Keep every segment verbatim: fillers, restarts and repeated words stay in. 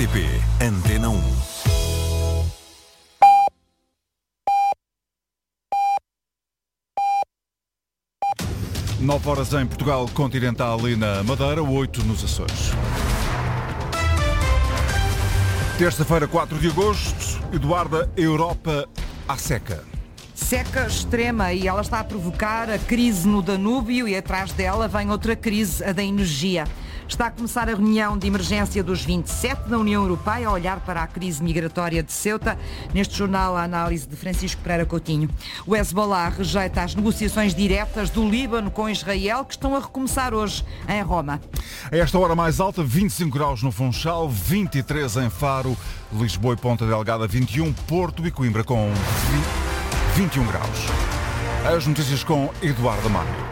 R T P Antena um. nove horas em Portugal Continental e na Madeira, oito nos Açores. Terça-feira, quatro de agosto, Eduarda, Europa à seca. Seca extrema e ela está a provocar a crise no Danúbio e atrás dela vem outra crise, a da energia. Está a começar a reunião de emergência dos vinte e sete da União Europeia a olhar para a crise migratória de Ceuta. Neste jornal, a análise de Francisco Pereira Coutinho. O Hezbollah rejeita as negociações diretas do Líbano com Israel, que estão a recomeçar hoje em Roma. A esta hora mais alta, vinte e cinco graus no Funchal, vinte e três em Faro, Lisboa e Ponta Delgada vinte e um, Porto e Coimbra com vinte e um graus. As notícias com Eduardo Mário.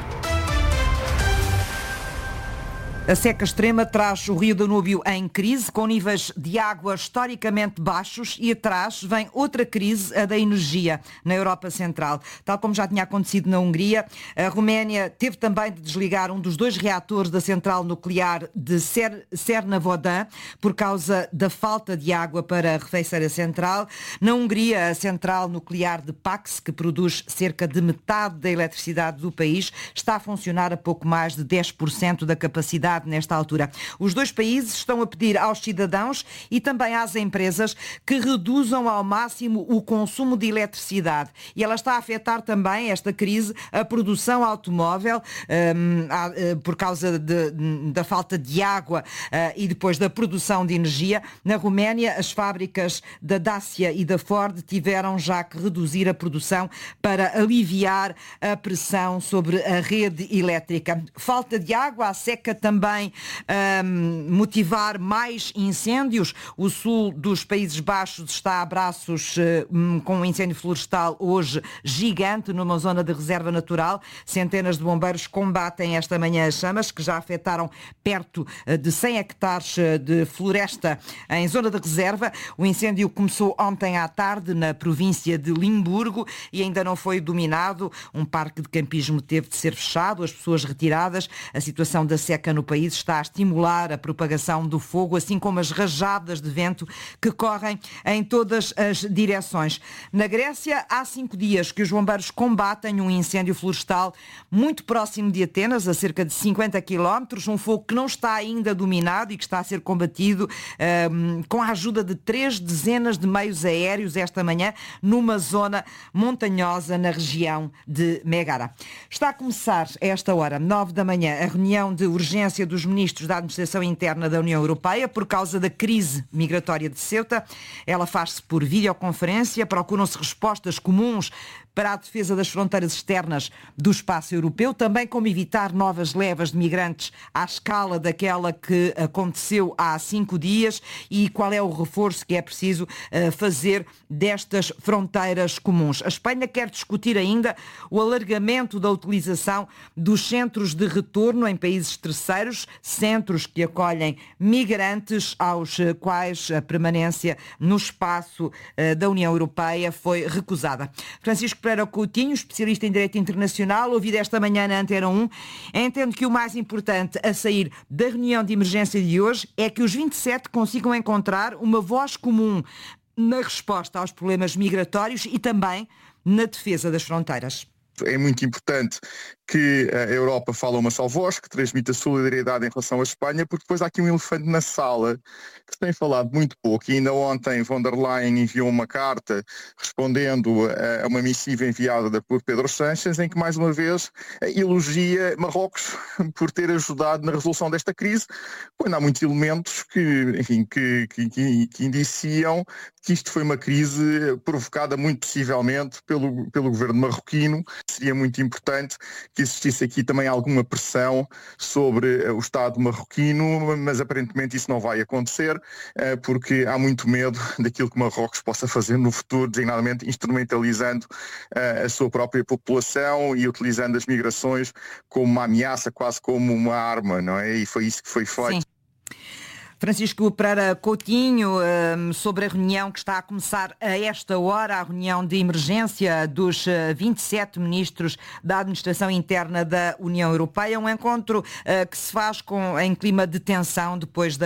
A seca extrema traz o Rio Danúbio em crise, com níveis de água historicamente baixos, e atrás vem outra crise, a da energia, na Europa Central. Tal como já tinha acontecido na Hungria, a Roménia teve também de desligar um dos dois reatores da central nuclear de Cernavoda por causa da falta de água para a refeiceira central. Na Hungria, a central nuclear de Pax, que produz cerca de metade da eletricidade do país, está a funcionar a pouco mais de dez por cento da capacidade nesta altura. Os dois países estão a pedir aos cidadãos e também às empresas que reduzam ao máximo o consumo de eletricidade. E ela está a afetar também, esta crise, a produção automóvel um, por causa de, da falta de água uh, e depois da produção de energia. Na Roménia, as fábricas da Dacia e da Ford tiveram já que reduzir a produção para aliviar a pressão sobre a rede elétrica. Falta de água, a seca também também um, motivar mais incêndios. O sul dos Países Baixos está a braços um, com um incêndio florestal hoje gigante numa zona de reserva natural. Centenas de bombeiros combatem esta manhã as chamas, que já afetaram perto de cem hectares de floresta em zona de reserva. O incêndio começou ontem à tarde na província de Limburgo e ainda não foi dominado. Um parque de campismo teve de ser fechado, as pessoas retiradas. A situação da seca no país está a estimular a propagação do fogo, assim como as rajadas de vento que correm em todas as direções. Na Grécia, há cinco dias que os bombeiros combatem um incêndio florestal muito próximo de Atenas, a cerca de cinquenta quilómetros, um fogo que não está ainda dominado e que está a ser combatido um, com a ajuda de três dezenas de meios aéreos esta manhã, numa zona montanhosa na região de Megara. Está a começar, a esta hora, nove da manhã, a reunião de urgência dos ministros da Administração Interna da União Europeia por causa da crise migratória de Ceuta. Ela faz-se por videoconferência, procuram-se respostas comuns para a defesa das fronteiras externas do espaço europeu, também como evitar novas levas de migrantes à escala daquela que aconteceu há cinco dias e qual é o reforço que é preciso uh, fazer destas fronteiras comuns. A Espanha quer discutir ainda o alargamento da utilização dos centros de retorno em países terceiros, centros que acolhem migrantes aos quais a permanência no espaço uh, da União Europeia foi recusada. Francisco Pereira Coutinho, especialista em Direito Internacional, ouvido esta manhã na Antena um, entende que o mais importante a sair da reunião de emergência de hoje é que os vinte e sete consigam encontrar uma voz comum na resposta aos problemas migratórios e também na defesa das fronteiras. É muito importante que a Europa fale uma só voz, que transmita solidariedade em relação à Espanha, porque depois há aqui um elefante na sala que se tem falado muito pouco. E ainda ontem von der Leyen enviou uma carta respondendo a uma missiva enviada por Pedro Sánchez, em que mais uma vez elogia Marrocos por ter ajudado na resolução desta crise, quando há muitos elementos que, enfim, que, que, que, que indiciam que isto foi uma crise provocada muito possivelmente pelo, pelo governo marroquino. Seria muito importante que existisse aqui também alguma pressão sobre o Estado marroquino, mas aparentemente isso não vai acontecer, porque há muito medo daquilo que Marrocos possa fazer no futuro, designadamente instrumentalizando a sua própria população e utilizando as migrações como uma ameaça, quase como uma arma, não é? E foi isso que foi feito. Sim. Francisco Pereira Coutinho, sobre a reunião que está a começar a esta hora, a reunião de emergência dos vinte e sete ministros da Administração Interna da União Europeia, um encontro que se faz com, em clima de tensão depois da